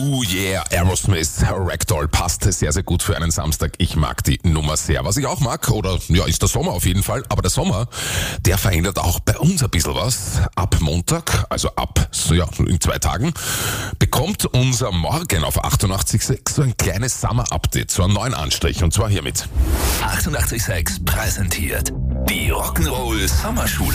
Oh yeah, Aerosmith, Ragdoll passt sehr, sehr gut für einen Samstag. Ich mag die Nummer sehr. Was ich auch mag, ist der Sommer auf jeden Fall. Aber der Sommer, der verändert auch bei uns ein bisschen was. Ab Montag, in 2 Tagen, bekommt unser Morgen auf 88.6 so ein kleines Summer-Update, so einen neuen Anstrich. Und zwar hiermit. 88.6 präsentiert die Rock'n'Roll Sommerschule.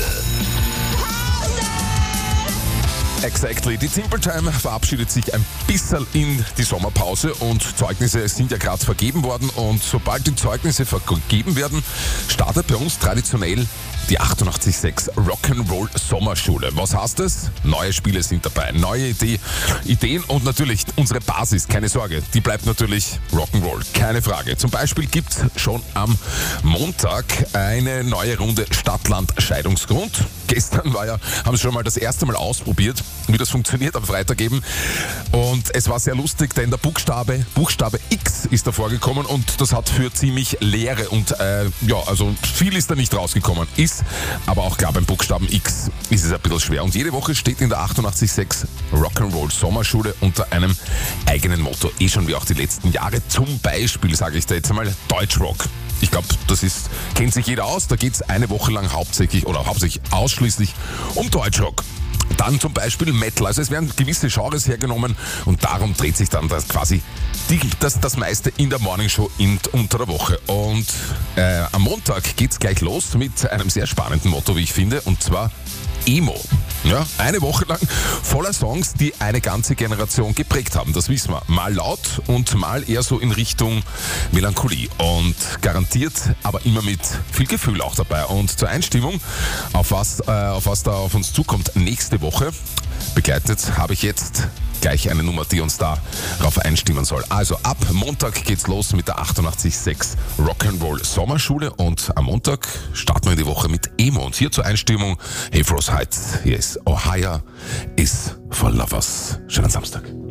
Exactly. Die Simple Time verabschiedet sich ein bisschen in die Sommerpause und Zeugnisse sind ja gerade vergeben worden und sobald die Zeugnisse vergeben werden, startet bei uns traditionell die 88.6 Rock'n'Roll Sommerschule. Was heißt das? Neue Spiele sind dabei, neue Ideen und natürlich unsere Basis, keine Sorge, die bleibt natürlich Rock'n'Roll, keine Frage. Zum Beispiel gibt's schon am Montag eine neue Runde Stadt-Land-Scheidungsgrund. Gestern haben sie schon mal das erste Mal ausprobiert, wie das funktioniert am Freitag eben. Und es war sehr lustig, denn der Buchstabe X ist da vorgekommen und das hat für ziemlich Leere und viel ist da nicht rausgekommen. Ist aber auch klar, beim Buchstaben X ist es ein bisschen schwer. Und jede Woche steht in der 88.6 Rock'n'Roll Sommerschule unter einem eigenen Motto. Schon wie auch die letzten Jahre. Zum Beispiel, sage ich da jetzt einmal, Deutschrock. Ich glaube, kennt sich jeder aus. Da geht es eine Woche lang hauptsächlich ausschließlich um Deutschrock. Dann zum Beispiel Metal. Also es werden gewisse Genres hergenommen und darum dreht sich dann quasi das meiste in der Morningshow unter der Woche. Und am Montag geht's gleich los mit einem sehr spannenden Motto, wie ich finde, und zwar Emo. Ja, eine Woche lang voller Songs, die eine ganze Generation geprägt haben. Das wissen wir. Mal laut und mal eher so in Richtung Melancholie. Und garantiert, aber immer mit viel Gefühl auch dabei. Und zur Einstimmung, auf was da auf uns zukommt nächste Woche, begleitet habe ich jetzt gleich eine Nummer, die uns darauf einstimmen soll. Also ab Montag geht's los mit der 88.6 Rock'n'Roll Sommerschule und am Montag starten wir in die Woche mit Emo. Und hier zur Einstimmung, Hey Frost Heights, hier ist Ohio is for Lovers. Schönen Samstag.